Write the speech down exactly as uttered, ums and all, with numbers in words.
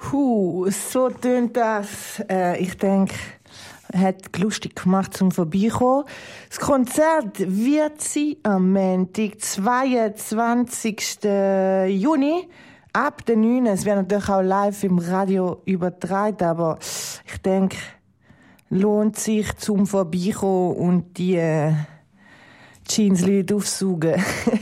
Puh, so tönt das. Äh, ich denke, hat lustig gemacht zum Vorbeikommen. Das Konzert wird sein am Montag, zweiundzwanzigsten Juni, ab der neun. Es wird natürlich auch live im Radio übertragen, aber ich denke, lohnt sich zum Vorbeikommen und die äh, Jeanslied aufsaugen.